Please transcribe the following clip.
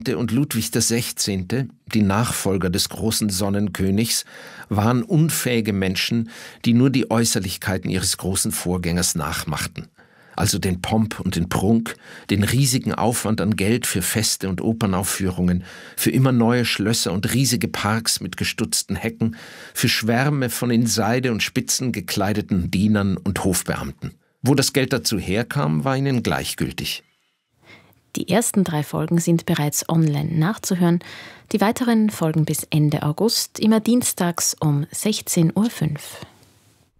und Ludwig XVI., die Nachfolger des großen Sonnenkönigs, waren unfähige Menschen, die nur die Äußerlichkeiten ihres großen Vorgängers nachmachten. Also den Pomp und den Prunk, den riesigen Aufwand an Geld für Feste und Opernaufführungen, für immer neue Schlösser und riesige Parks mit gestutzten Hecken, für Schwärme von in Seide und Spitzen gekleideten Dienern und Hofbeamten. Wo das Geld dazu herkam, war ihnen gleichgültig. Die ersten 3 Folgen sind bereits online nachzuhören. Die weiteren folgen bis Ende August, immer dienstags um 16:05 Uhr.